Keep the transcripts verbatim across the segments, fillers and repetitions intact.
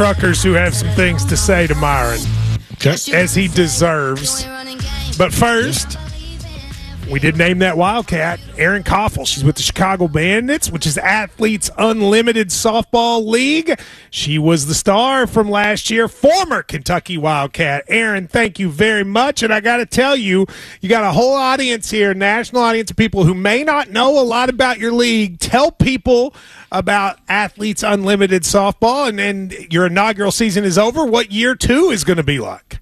Truckers who have some things to say to Myron, Okay. as he deserves. But first, we did name that Wildcat, Erin Koffel. She's with the Chicago Bandits, which is Athletes Unlimited Softball League. She was the star from last year, former Kentucky Wildcat. Erin, thank you very much. And I got to tell you, you got a whole audience here, national audience of people who may not know a lot about your league. Tell people about Athletes Unlimited Softball, and then your inaugural season is over. What year two is going to be like?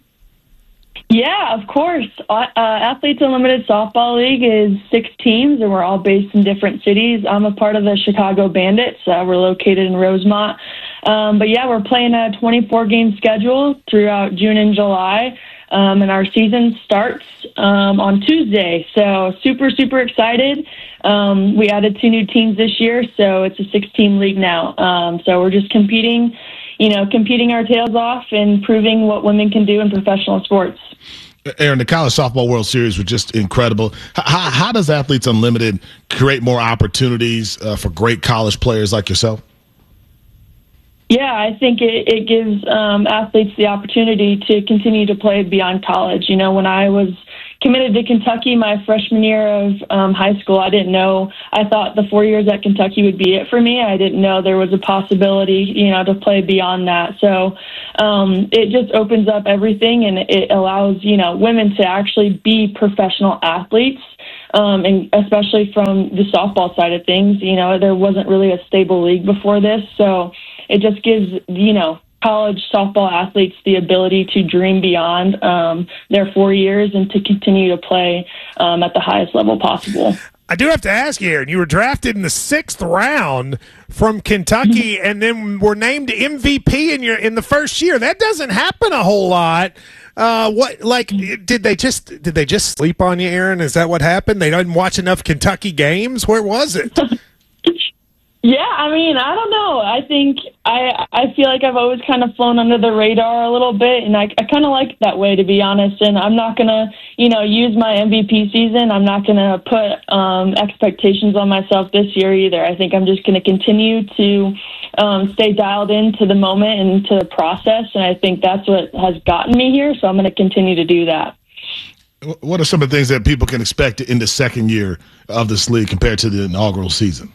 Yeah, of course. Uh, Athletes Unlimited Softball League is six teams, and we're all based in different cities. I'm a part of the Chicago Bandits. Uh, we're located in Rosemont. Um, but, yeah, we're playing a twenty-four game schedule throughout June and July, um, and our season starts um, on Tuesday. So super, super excited. Um, we added two new teams this year, so it's a six-team league now. Um, so we're just competing you know, competing our tails off and proving what women can do in professional sports. Erin, the College Softball World Series was just incredible. How, how does Athletes Unlimited create more opportunities uh, for great college players like yourself? Yeah, I think it, it gives um, athletes the opportunity to continue to play beyond college. You know, when I was committed to Kentucky my freshman year of um, high school, I didn't know. I thought the four years at Kentucky would be it for me. I didn't know there was a possibility, you know, to play beyond that. So um, it just opens up everything, and it allows, you know, women to actually be professional athletes. Um, and especially from the softball side of things, you know, there wasn't really a stable league before this. So it just gives, you know, college softball athletes the ability to dream beyond um, their four years and to continue to play um, at the highest level possible. I do have to ask you, Erin, you were drafted in the sixth round from Kentucky and then were named M V P in your in the first year. That doesn't happen a whole lot. Uh, what like did they just did they just sleep on you, Erin? Is that what happened? They didn't watch enough Kentucky games? Where was it? Yeah, I mean, I don't know. I think I I feel like I've always kind of flown under the radar a little bit, and I, I kind of like that way, to be honest. And I'm not going to, you know, use my M V P season. I'm not going to put um, expectations on myself this year either. I think I'm just going to continue to um, stay dialed into the moment and to the process, and I think that's what has gotten me here, so I'm going to continue to do that. What are some of the things that people can expect in the second year of this league compared to the inaugural season?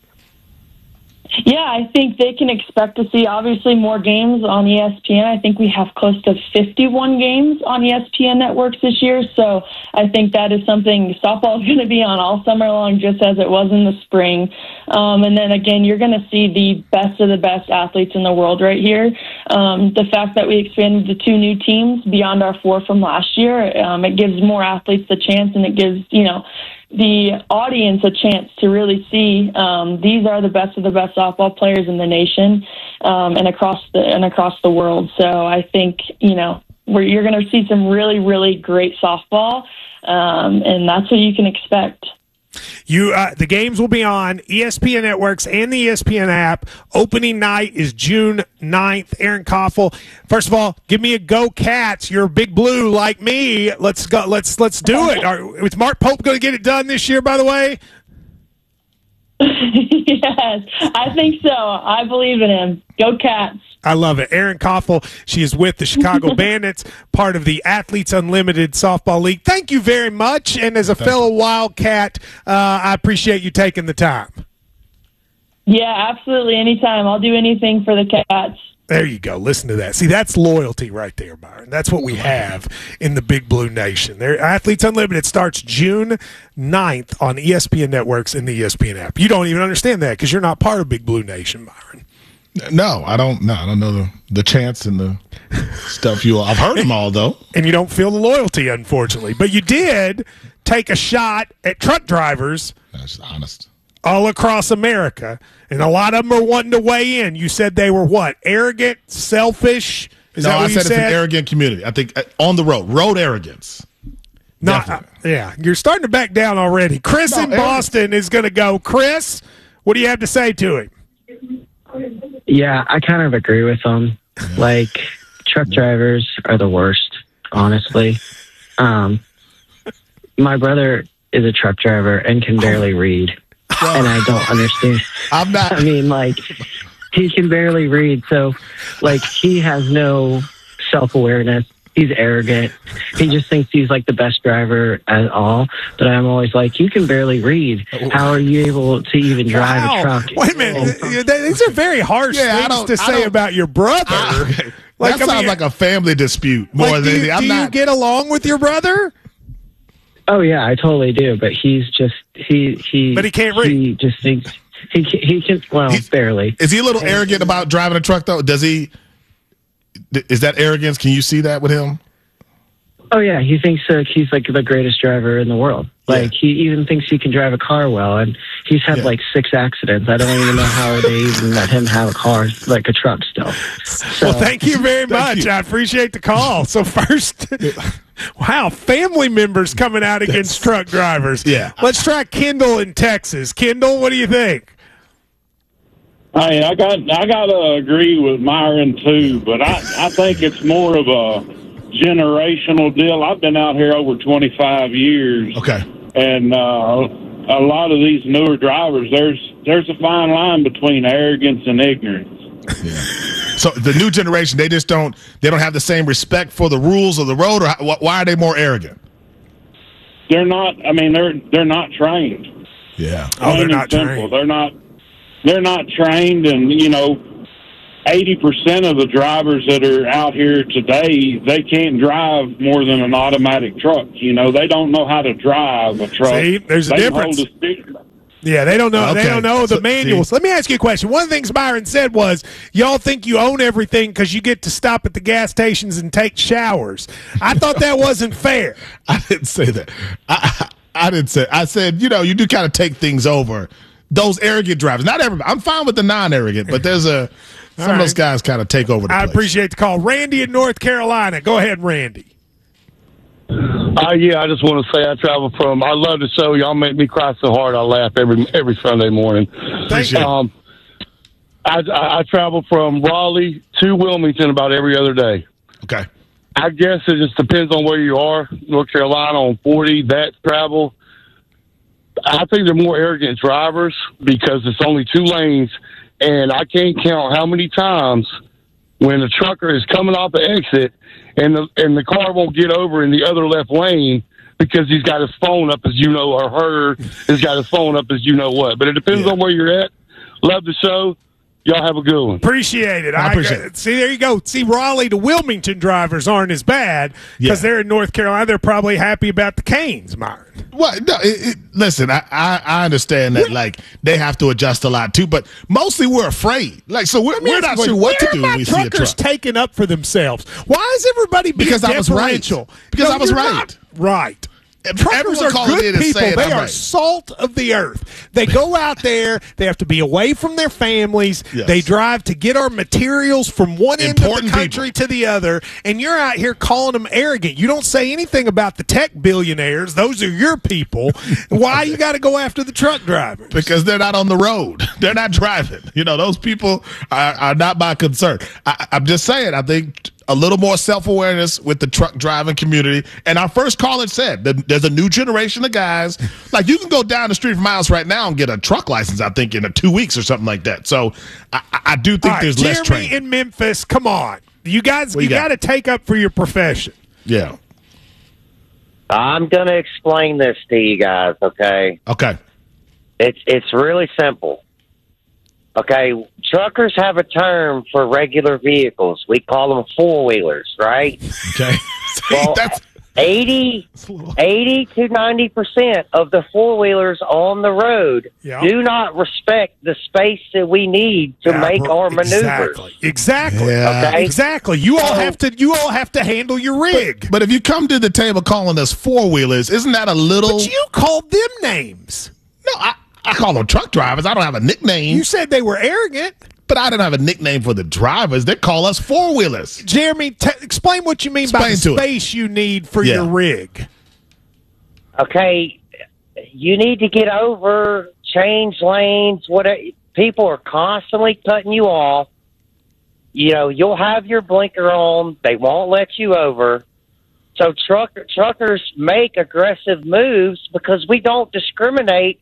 Yeah, I think they can expect to see, obviously, more games on E S P N. I think we have close to fifty-one games on E S P N networks this year, so I think that is something softball is going to be on all summer long, just as it was in the spring. Um, and then, again, you're going to see the best of the best athletes in the world right here. Um, the fact that we expanded to two new teams beyond our four from last year, um, it gives more athletes the chance, and it gives, you know, the audience a chance to really see um, these are the best of the best softball players in the nation um, and across the and across the world. So I think, you know, where you're going to see some really, really great softball, um, and that's what you can expect. You, uh, the games will be on E S P N networks and the E S P N app. Opening night is June ninth. Erin Koffel, first of all, give me a go, Cats. You're a big blue like me. Let's go. Let's let's do it. Are, is Mark Pope going to get it done this year? By the way. Yes, I think so. I believe in him. Go Cats. I love it. Erin Koffel, she is with the Chicago Bandits, part of the Athletes Unlimited Softball League. Thank you very much. And as a Thank fellow you. Wildcat, uh, I appreciate you taking the time. Yeah, absolutely. Anytime. I'll do anything for the Cats. There you go. Listen to that. See, that's loyalty right there, Byron. That's what we have in the Big Blue Nation. Their Athletes Unlimited starts June ninth on E S P N networks and the E S P N app. You don't even understand that because you're not part of Big Blue Nation, Byron. No, I don't. No, I don't know the, the chants and the stuff you all. I've heard them all though, and you don't feel the loyalty, unfortunately. But you did take a shot at truck drivers. That's honest. All across America, and a lot of them are wanting to weigh in. You said they were what? Arrogant, selfish? Is no, that what I you said, said? It's an arrogant community. I think uh, on the road, road arrogance. No, uh, yeah, you're starting to back down already. Chris no, in arrogance. Boston is going to go. Chris, what do you have to say to him? Yeah, I kind of agree with him. Yeah. Like, truck drivers are the worst, honestly. Um, my brother is a truck driver and can barely read. Well, and I don't understand. I'm not. I mean, like, he can barely read. So, like, he has no self-awareness. He's arrogant. He just thinks he's like the best driver at all. But I'm always like, you can barely read. How are you able to even drive wow. a truck? Wait a minute. These are very harsh Yeah, things to I say don't- about your brother. I- Like, that I sounds mean, like a family dispute more like, than do you, I'm do not. you get along with your brother? Oh yeah, I totally do. But he's just he he. But he can't read. He just thinks he can, he can. Well, He's- barely. Is he a little arrogant about driving a truck though? Does he? Is that arrogance? Can you see that with him? Oh yeah, he thinks uh, he's like the greatest driver in the world. Like Yeah. he even thinks he can drive a car well, and he's had Yeah. like six accidents. I don't even know how they even let him have a car, like a truck still. So, Well, thank you very much. you. I appreciate the call. So first, wow, family members coming out against truck drivers. Yeah. Let's try Kendall in Texas. Kendall, what do you think? Hey, I got I got to agree with Myron too, but I I think it's more of a generational deal. I've been out here over twenty-five years, Okay. and uh, a lot of these newer drivers, there's there's a fine line between arrogance and ignorance. So the new generation, they just don't. They don't have the same respect for the rules of the road, or how- why are they more arrogant? They're not. I mean, they're they're not trained. Yeah. Oh, they're Plain and not simple. trained. They're not. They're not trained, and you know, eighty percent of the drivers that are out here today, they can't drive more than an automatic truck. You know, they don't know how to drive a truck. See, there's a They difference. hold a stick- Yeah, they don't know. They Okay. don't know the So, manuals. see. Let me ask you a question. One of the things Byron said was, "Y'all think you own everything because you get to stop at the gas stations and take showers." I thought that wasn't fair. I didn't say that. I, I, I didn't say. I said, you know, you do kind of take things over. Those arrogant drivers, not everybody. I'm fine with the non-arrogant, but there's a some All of those right. guys kind of take over the I place. appreciate the call, Randy in North Carolina. Go ahead, Randy. Uh, yeah, I just want to say I travel from. I love the show. Y'all make me cry so hard I laugh every every Sunday morning. Appreciate it. Um, I, I, I travel from Raleigh to Wilmington about every other day. Okay. I guess it just depends on where you are. North Carolina on forty, that travel. I think they're more arrogant drivers because it's only two lanes, and I can't count how many times when a trucker is coming off the exit and the and the car won't get over in the other left lane because he's got his phone up as you know, or her has got his phone up as you know what. But it depends Yeah. on where you're at. Love the show. Y'all have a good one. Appreciate it. I appreciate it. See, there you go. See, Raleigh to Wilmington drivers aren't as bad because Yeah. they're in North Carolina. They're probably happy about the Canes, Myron. Well, no, it, it, listen, I, I, I understand that, like, they have to adjust a lot, too, but mostly we're afraid. Like, so we're, we're not sure what to Where do are when my we see a truckers truck. taking up for themselves? Why is everybody being Because I was right. deferential? Because I was you're right. not right. Ev- Truckers everyone are calling good in and people. saying They I'm are right. salt of the earth. They go out there. They have to be away from their families. Yes. They drive to get our materials from one end of Important the country to the other. And you're out here calling them arrogant. You don't say anything about the tech billionaires. Those are your people. Why you got to go after the truck drivers? Because they're not on the road. They're not driving. You know, those people are, are not my concern. I, I'm just saying, I think a little more self-awareness with the truck driving community. And our first caller said that there's a new generation of guys. Like, you can go down the street from my house right now and get a truck license, I think, in a two weeks or something like that. So I, I- I do think All right, there's less Jeremy training. in Memphis, come on. You guys, What you you got? got to take up for your profession. Yeah. I'm going to explain this to you guys, okay? Okay. It's it's really simple. Okay, truckers have a term for regular vehicles. We call them four-wheelers, right? Okay. See, Well, that's eighty, a little- eighty to ninety percent of the four-wheelers on the road Yeah. do not respect the space that we need to Yeah, make bro, our maneuvers. Exactly. Exactly. Yeah. Okay? Exactly. You all So- have to. You all have to handle your rig. But if you come to the table calling us four-wheelers, isn't that a little... But you called them names. No, I, I call them truck drivers. I don't have a nickname. You said they were arrogant. But I didn't have a nickname for the drivers. They call us four-wheelers. Jeremy, t- explain what you mean by the Explain to it. space you need for Yeah. your rig. Okay, you need to get over, change lanes. What people are constantly cutting you off. You know, you'll have your blinker on. They won't let you over. So truck, truckers make aggressive moves because we don't discriminate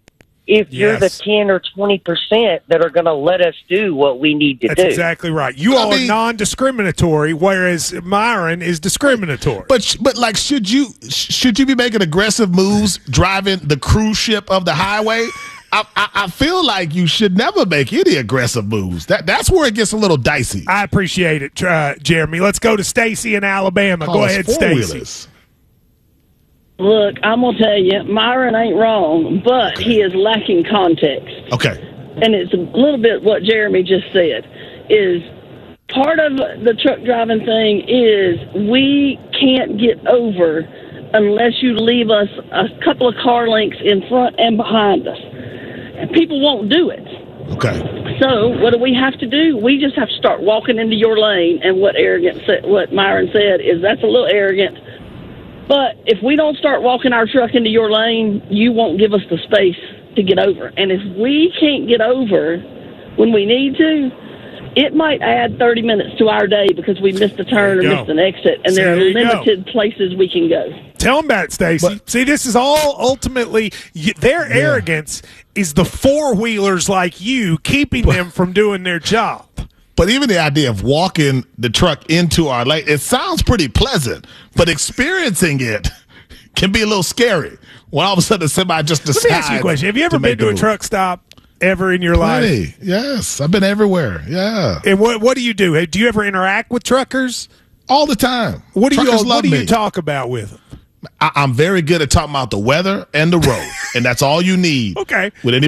if you're the Yes. ten or twenty percent that are going to let us do what we need to That's do. exactly right. You I all mean- are non-discriminatory, whereas Myron is discriminatory. But sh- but like, should you sh- should you be making aggressive moves driving the cruise ship of the highway? I, I, I feel like you should never make any aggressive moves. That that's where it gets a little dicey. I appreciate it, uh, Jeremy. Let's go to Stacy in Alabama. Call Go us ahead, Stacy. four-wheelers. Look, I'm going to tell you, Myron ain't wrong, but he is lacking context. Okay. And it's a little bit what Jeremy just said, is part of the truck driving thing is we can't get over unless you leave us a couple of car lengths in front and behind us. And people won't do it. Okay. So what do we have to do? We just have to start walking into your lane. And what arrogant said, what Myron said is that's a little arrogant. But if we don't start walking our truck into your lane, you won't give us the space to get over. And if we can't get over when we need to, it might add thirty minutes to our day because we missed a turn or There you missed go. an exit. And See, there are there you go. limited places we can go. Tell them about it, Stacy. See, this is all ultimately y- their arrogance is the four-wheelers like you keeping them from doing their job. But even the idea of walking the truck into our lane, it sounds pretty pleasant, but experiencing it can be a little scary when all of a sudden somebody just decides. Let me ask you a question. Have you ever to make been to the a move. truck stop ever in your life? Plenty. Yes, I've been everywhere. Yeah, And what what do you do? Do you ever interact with truckers? all the time. What do you Truckers what love do you me. talk about with them? I, I'm very good at talking about the weather and the road, and that's all you need. Okay. With any